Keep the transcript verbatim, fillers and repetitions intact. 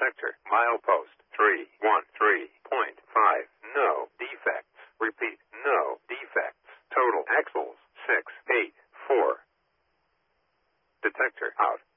Detector, milepost, three one three point five, no defects. Repeat, no defects. Total axles, six eight four. Detector out.